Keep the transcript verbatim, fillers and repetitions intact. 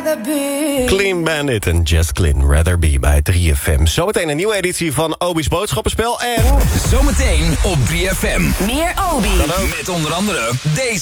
rather be. Clean Bandit en Just Clean, Rather Be bij drie F M. Zometeen een nieuwe editie van Obi's Boodschappenspel en... Zometeen op drie F M. Meer Obi. Met onder andere deze.